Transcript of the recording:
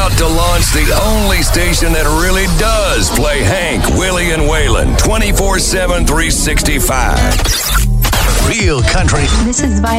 about to launch the only station that really does play Hank, Willie, and Waylon 24/7, 365. Real country. This is